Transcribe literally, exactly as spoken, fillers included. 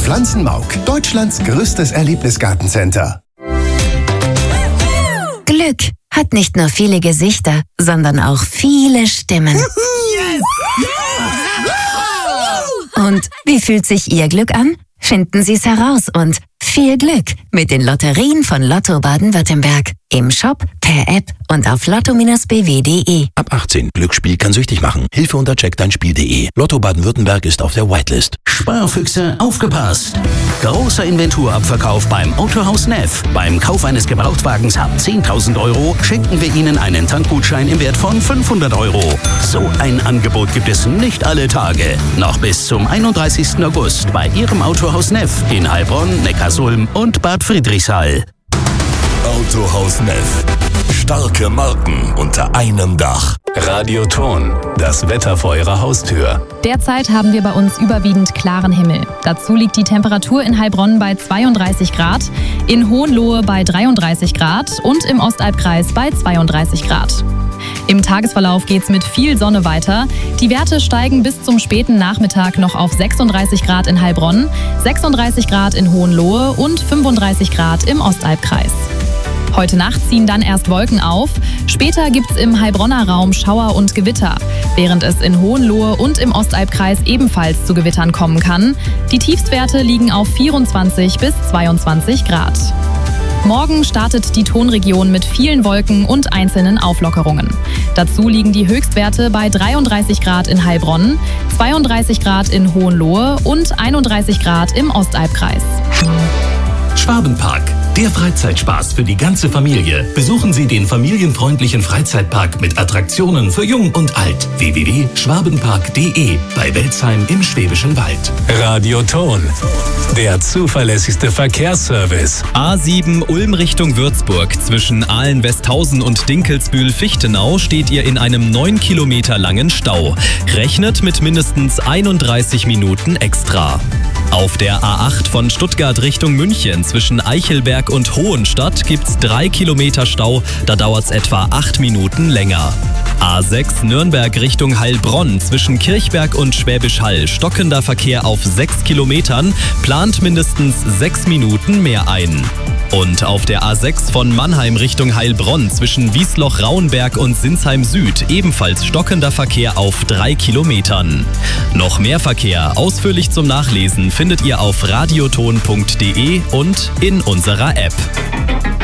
Pflanzenmauk, Deutschlands größtes Erlebnisgartencenter. Glück hat nicht nur viele Gesichter, sondern auch viele Stimmen. Und wie fühlt sich Ihr Glück an? Finden Sie es heraus und viel Glück mit den Lotterien von Lotto Baden-Württemberg. Im Shop, per App und auf lotto b w punkt de. Ab achtzehn. Glücksspiel kann süchtig machen. Hilfe unter check dein Spiel punkt de. Lotto Baden-Württemberg ist auf der Whitelist. Sparfüchse, aufgepasst! Großer Inventurabverkauf beim Autohaus Neff. Beim Kauf eines Gebrauchtwagens ab zehntausend Euro schenken wir Ihnen einen Tankgutschein im Wert von fünfhundert Euro. So ein Angebot gibt es nicht alle Tage. Noch bis zum einunddreißigsten August bei Ihrem Autohaus Neff in Heilbronn, Neckarsulm und Bad Friedrichshall. Autohaus Neff. Starke Marken unter einem Dach. Radioton, das Wetter vor Ihrer Haustür. Derzeit haben wir bei uns überwiegend klaren Himmel. Dazu liegt die Temperatur in Heilbronn bei zweiunddreißig Grad, in Hohenlohe bei dreiunddreißig Grad und im Ostalbkreis bei zweiunddreißig Grad. Im Tagesverlauf geht's mit viel Sonne weiter. Die Werte steigen bis zum späten Nachmittag noch auf sechsunddreißig Grad in Heilbronn, sechsunddreißig Grad in Hohenlohe und fünfunddreißig Grad im Ostalbkreis. Heute Nacht ziehen dann erst Wolken auf. Später gibt's im Heilbronner Raum Schauer und Gewitter, während es in Hohenlohe und im Ostalbkreis ebenfalls zu Gewittern kommen kann. Die Tiefstwerte liegen auf vierundzwanzig bis zweiundzwanzig Grad. Morgen startet die Tonregion mit vielen Wolken und einzelnen Auflockerungen. Dazu liegen die Höchstwerte bei dreiunddreißig Grad in Heilbronn, zweiunddreißig Grad in Hohenlohe und einunddreißig Grad im Ostalbkreis. Schwabenpark, der Freizeitspaß für die ganze Familie. Besuchen Sie den familienfreundlichen Freizeitpark mit Attraktionen für Jung und Alt. w w w punkt schwabenpark punkt de bei Welzheim im Schwäbischen Wald. Radioton, der zuverlässigste Verkehrsservice. A sieben Ulm Richtung Würzburg. Zwischen Ahlen-Westhausen und Dinkelsbühl-Fichtenau steht ihr in einem neun Kilometer langen Stau. Rechnet mit mindestens einunddreißig Minuten extra. Auf der A acht von Stuttgart Richtung München zwischen Eichelberg und Hohenstadt gibt's drei Kilometer Stau, da dauert's etwa acht Minuten länger. A sechs Nürnberg Richtung Heilbronn zwischen Kirchberg und Schwäbisch Hall stockender Verkehr auf sechs Kilometern, plant mindestens sechs Minuten mehr ein. Und auf der A sechs von Mannheim Richtung Heilbronn zwischen Wiesloch-Rauenberg und Sinsheim Süd ebenfalls stockender Verkehr auf drei Kilometern. Noch mehr Verkehr ausführlich zum Nachlesen findet ihr auf radioton punkt de und in unserer App.